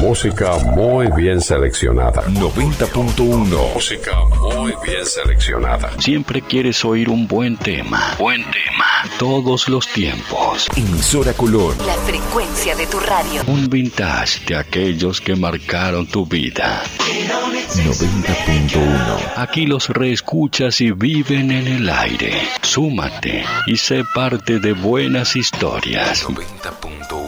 Música muy bien seleccionada. 90.1. Música muy bien seleccionada. Siempre quieres oír un buen tema. Buen tema. Todos los tiempos. Emisora Colón. La frecuencia de tu radio. Un vintage de aquellos que marcaron tu vida. 90.1. Aquí los reescuchas y viven en el aire. Súmate y sé parte de buenas historias. 90.1.